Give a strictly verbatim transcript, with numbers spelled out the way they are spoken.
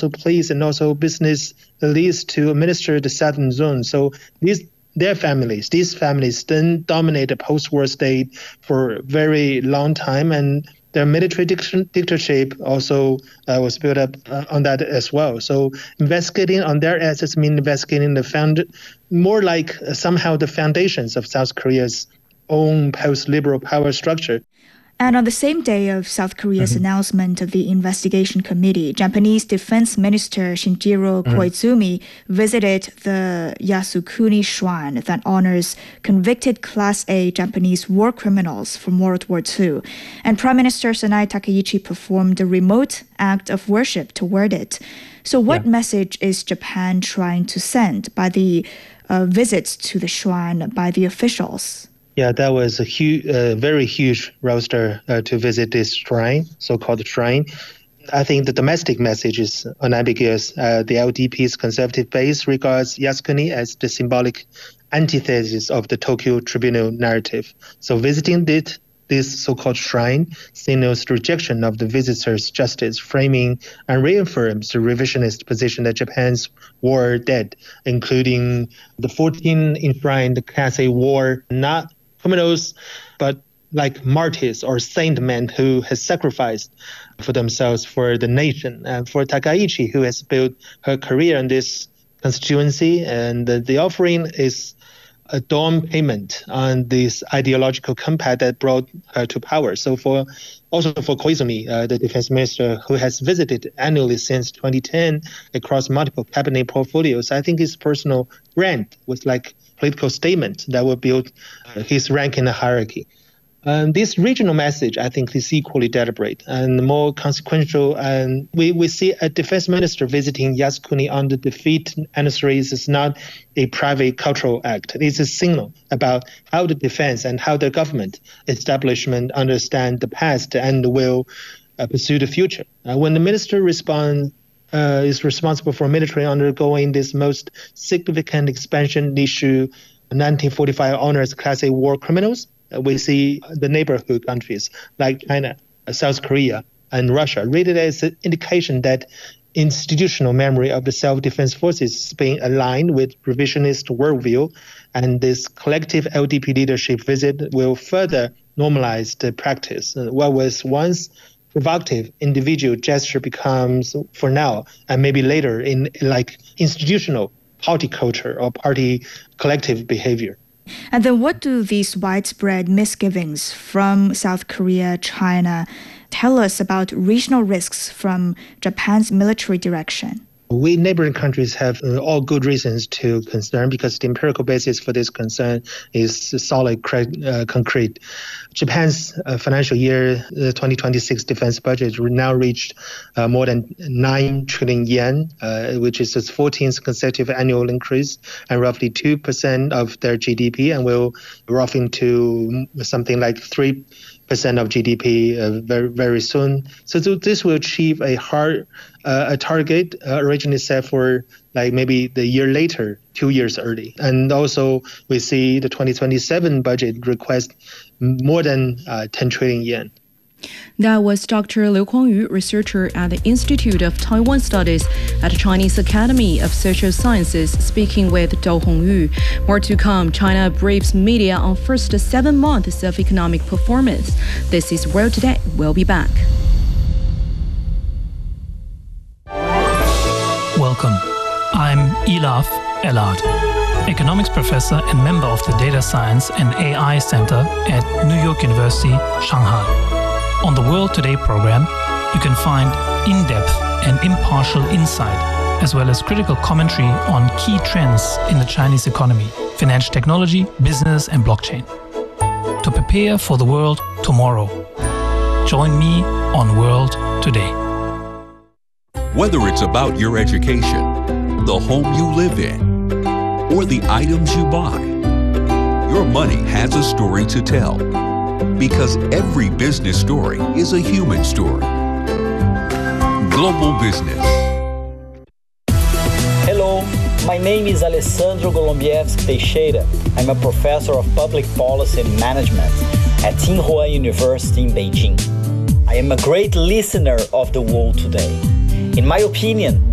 also police and also business elites to administer the southern zone. So these their families, these families then dominate the post-war state for a very long time, and their military dictatorship also uh, was built up uh, on that as well. So investigating on their assets means investigating the found, more like uh, somehow the foundations of South Korea's own post-liberal power structure. And on the same day of South Korea's mm-hmm. announcement of the investigation committee, Japanese Defense Minister Shinjiro mm-hmm. Koizumi visited the Yasukuni Shrine that honors convicted Class A Japanese war criminals from World War Two. And Prime Minister Sanai Takaichi performed a remote act of worship toward it. So what yeah. message is Japan trying to send by the uh, visits to the shrine by the officials? Yeah, that was a huge, uh, very huge roster uh, to visit this shrine, so-called shrine. I think the domestic message is unambiguous. Uh, the L D P's conservative base regards Yasukuni as the symbolic antithesis of the Tokyo Tribunal narrative. So visiting it, this so-called shrine signals the rejection of the visitor's justice framing and reaffirms the revisionist position that Japan's war dead, including the fourteen enshrined Class A war, not criminals, but like martyrs or saint men who has sacrificed for themselves, for the nation. And for Takaichi, who has built her career in this constituency, and the, the offering is a down payment on this ideological compact that brought her to power. So for also for Koizumi, uh, the defense minister, who has visited annually since twenty ten across multiple cabinet portfolios, I think his personal grant was like political statement that will build uh, his rank in the hierarchy. Um, this regional message, I think, is equally deliberate and more consequential. And we, we see a defense minister visiting Yasukuni on the defeat anniversary is not a private cultural act. It's a signal about how the defense and how the government establishment understand the past and will uh, pursue the future. Uh, when the minister responds, Uh, is responsible for military undergoing this most significant expansion issue, nineteen forty-five honors Class A war criminals. Uh, we see the neighborhood countries like China, uh, South Korea, and Russia read it as an indication that institutional memory of the self-defense forces is being aligned with revisionist worldview, and this collective L D P leadership visit will further normalize the practice. Uh, what was once provocative individual gesture becomes, for now, and maybe later, in like institutional party culture or party collective behavior. And then what do these widespread misgivings from South Korea, China, tell us about regional risks from Japan's military direction? We neighboring countries have uh, all good reasons to concern, because the empirical basis for this concern is solid, uh, concrete. Japan's uh, financial year uh, twenty twenty-six defense budget now reached uh, more than nine trillion yen, uh, which is its fourteenth consecutive annual increase, and roughly two percent of their G D P, and will rough into something like three percent of G D P uh, very very soon. So this will achieve a hard uh, a target uh, originally set for like maybe the year later, two years early. And also we see the twenty twenty-seven budget request more than uh, ten trillion yen. That was Doctor Liu Kuangyu, researcher at the Institute of Taiwan Studies at the Chinese Academy of Social Sciences, speaking with Dou Hongyu. More to come. China briefs media on first seven months of economic performance. This is World Today. We'll be back. Welcome. I'm Elaf Elad, economics professor and member of the Data Science and A I Center at New York University, Shanghai. On the World Today program, you can find in-depth and impartial insight, as well as critical commentary on key trends in the Chinese economy, financial technology, business, and blockchain. To prepare for the world tomorrow, join me on World Today. Whether it's about your education, the home you live in, or the items you buy, your money has a story to tell. Because every business story is a human story. Global Business. Hello, my name is Alessandro Golombieski Teixeira. I'm a professor of public policy and management at Tsinghua University in Beijing. I am a great listener of the world today. In my opinion,